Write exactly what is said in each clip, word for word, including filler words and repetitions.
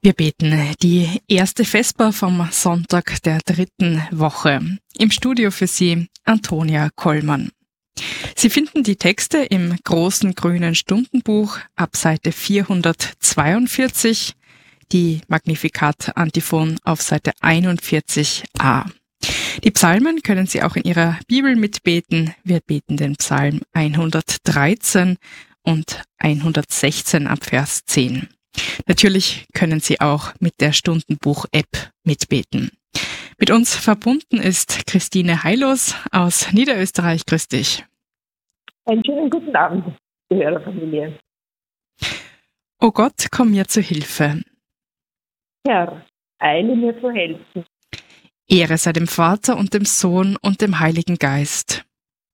Wir beten die erste Vesper vom Sonntag der dritten Woche. Im Studio für Sie Antonia Kollmann. Sie finden die Texte im großen grünen Stundenbuch ab Seite vierhundertzweiundvierzig, die Magnificat-Antiphon auf Seite einundvierzig a. Die Psalmen können Sie auch in Ihrer Bibel mitbeten. Wir beten den Psalm hundertdreizehn und hundertsechzehn ab Vers zehn. Natürlich können Sie auch mit der Stundenbuch-App mitbeten. Mit uns verbunden ist Christine Heilos aus Niederösterreich. Grüß dich. Einen schönen guten Abend, die Hörerfamilie. O Gott, komm mir zu Hilfe. Herr, eile mir zu helfen. Ehre sei dem Vater und dem Sohn und dem Heiligen Geist.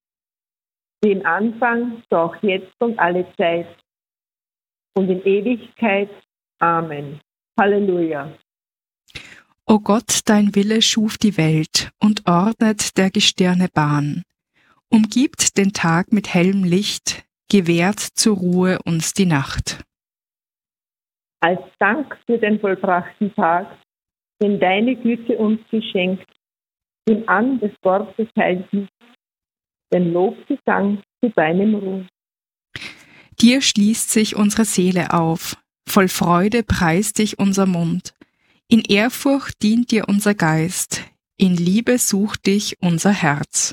Wie im Anfang, so auch jetzt und alle Zeit und in Ewigkeit. Amen. Halleluja. O Gott, dein Wille schuf die Welt und ordnet der Gestirne Bahn, umgibt den Tag mit hellem Licht, gewährt zur Ruhe uns die Nacht. Als Dank für den vollbrachten Tag, den deine Güte uns geschenkt, nimm an des Wortes Heiligen, den Lobgesang zu deinem Ruhm. Dir schließt sich unsere Seele auf, voll Freude preist dich unser Mund. In Ehrfurcht dient dir unser Geist, in Liebe sucht dich unser Herz.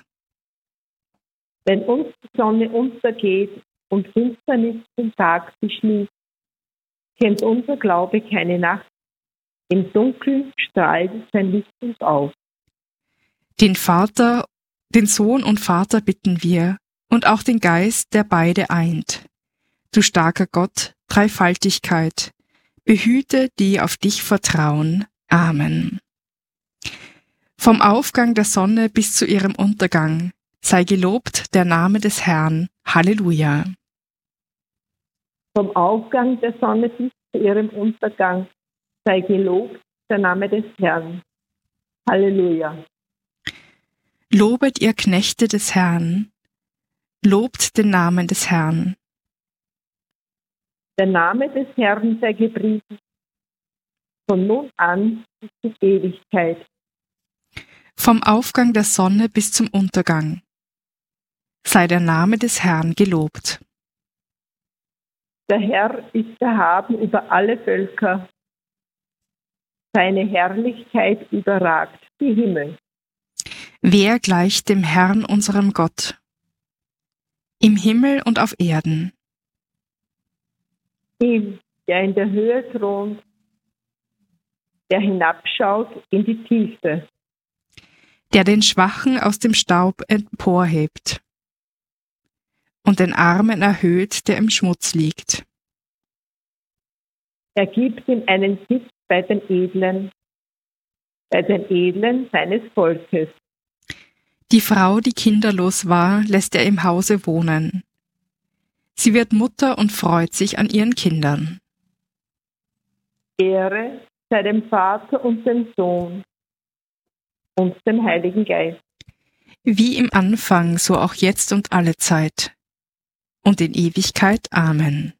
Wenn uns die Sonne untergeht und Finsternis den Tag beschließt, kennt unser Glaube keine Nacht, im Dunkeln strahlt sein Licht uns auf. Den Vater, den Sohn und Vater bitten wir, und auch den Geist, der beide eint. Du starker Gott, Dreifaltigkeit, behüte die auf dich vertrauen. Amen. Vom Aufgang der Sonne bis zu ihrem Untergang sei gelobt der Name des Herrn. Halleluja. Vom Aufgang der Sonne bis zu ihrem Untergang sei gelobt der Name des Herrn. Halleluja. Lobet ihr Knechte des Herrn, lobt den Namen des Herrn. Der Name des Herrn sei gepriesen, von nun an bis zur Ewigkeit. Vom Aufgang der Sonne bis zum Untergang sei der Name des Herrn gelobt. Der Herr ist erhaben über alle Völker. Seine Herrlichkeit überragt die Himmel. Wer gleicht dem Herrn unserem Gott? Im Himmel und auf Erden. Ihm, der in der Höhe thront, der hinabschaut in die Tiefe. Der den Schwachen aus dem Staub emporhebt und den Armen erhöht, der im Schmutz liegt. Er gibt ihm einen Sitz bei den Edlen, bei den Edlen seines Volkes. Die Frau, die kinderlos war, lässt er im Hause wohnen. Sie wird Mutter und freut sich an ihren Kindern. Ehre sei dem Vater und dem Sohn und dem Heiligen Geist. Wie im Anfang, so auch jetzt und alle Zeit. Und in Ewigkeit. Amen.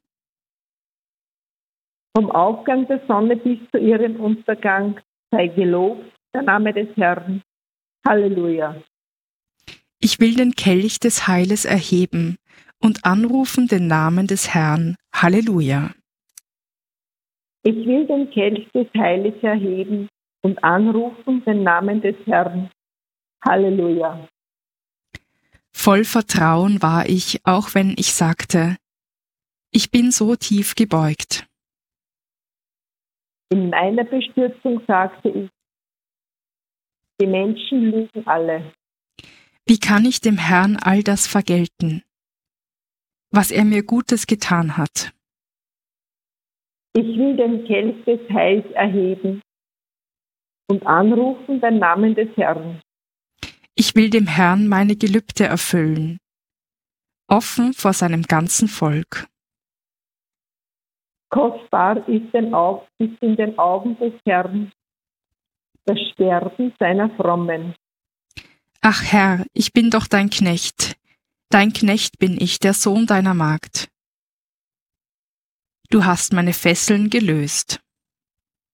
Vom Aufgang der Sonne bis zu ihrem Untergang sei gelobt der Name des Herrn. Halleluja. Ich will den Kelch des Heiles erheben und anrufen den Namen des Herrn. Halleluja. Ich will den Kelch des Heiles erheben und anrufen den Namen des Herrn. Halleluja. Voll Vertrauen war ich, auch wenn ich sagte, ich bin so tief gebeugt. In meiner Bestürzung sagte ich, die Menschen lügen alle. Wie kann ich dem Herrn all das vergelten, was er mir Gutes getan hat? Ich will den Kelch des Heils erheben und anrufen den Namen des Herrn. Ich will dem Herrn meine Gelübde erfüllen, offen vor seinem ganzen Volk. Kostbar ist, den Au- ist in den Augen des Herrn das Sterben seiner Frommen. Ach Herr, ich bin doch dein Knecht, dein Knecht bin ich, der Sohn deiner Magd. Du hast meine Fesseln gelöst.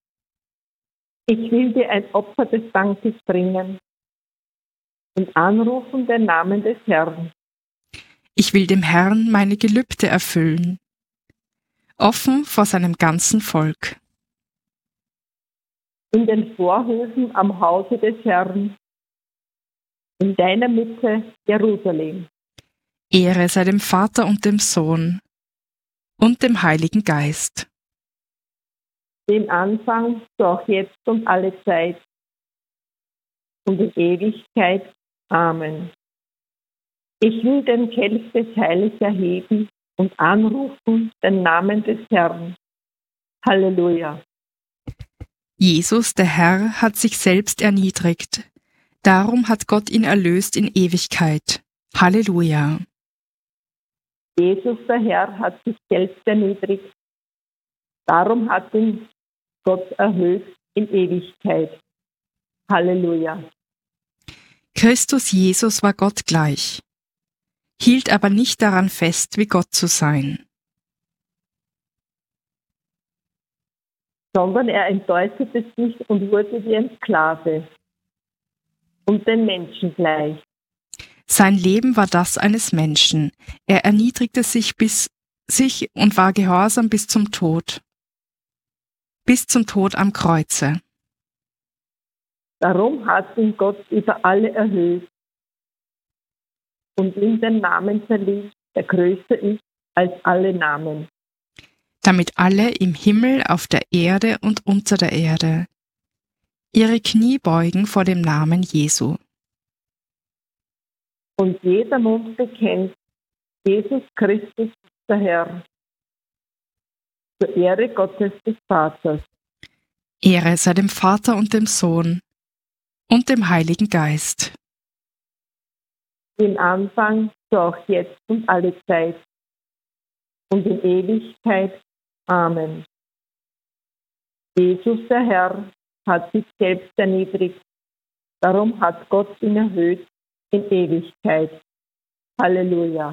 Ich will dir ein Opfer des Dankes bringen und anrufen den Namen des Herrn. Ich will dem Herrn meine Gelübde erfüllen, offen vor seinem ganzen Volk. In den Vorhöfen am Hause des Herrn, in deiner Mitte Jerusalem. Ehre sei dem Vater und dem Sohn und dem Heiligen Geist. Dem Anfang, so auch jetzt und alle Zeit und in Ewigkeit. Amen. Ich will den Kelch des Heiles erheben und anrufen den Namen des Herrn. Halleluja. Jesus, der Herr, hat sich selbst erniedrigt. Darum hat Gott ihn erlöst in Ewigkeit. Halleluja. Jesus, der Herr, hat sich selbst erniedrigt. Darum hat ihn Gott erhöht in Ewigkeit. Halleluja. Christus Jesus war Gott gleich, hielt aber nicht daran fest, wie Gott zu sein. Sondern er entäußerte sich und wurde wie ein Sklave und den Menschen gleich. Sein Leben war das eines Menschen. Er erniedrigte sich bis sich und war gehorsam bis zum Tod, bis zum Tod am Kreuze. Darum hat ihn Gott über alle erhöht und ihm den Namen verlieh, der größer ist als alle Namen. Damit alle im Himmel, auf der Erde und unter der Erde ihre Knie beugen vor dem Namen Jesu. Und jeder Mund bekennt, Jesus Christus ist der Herr, zur Ehre Gottes des Vaters. Ehre sei dem Vater und dem Sohn und dem Heiligen Geist. Im Anfang, so auch jetzt und alle Zeit und in Ewigkeit. Amen. Jesus, der Herr, hat sich selbst erniedrigt. Darum hat Gott ihn erhöht in Ewigkeit. Halleluja.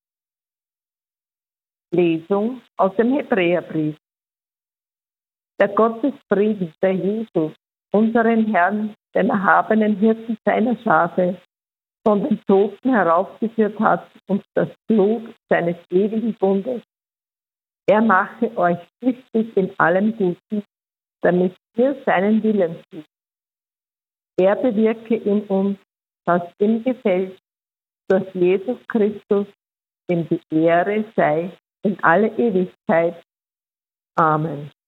Lesung aus dem Hebräerbrief. Der Gott des Friedens, der Jesus, unseren Herrn, den erhabenen Hirten seiner Schafe, von den Toten heraufgeführt hat und das Blut seines ewigen Bundes. Er mache euch tüchtig in allem Guten, damit ihr seinen Willen tut. Er bewirke in uns, was ihm gefällt, durch Jesus Christus, dem die Ehre sei in alle Ewigkeit. Amen.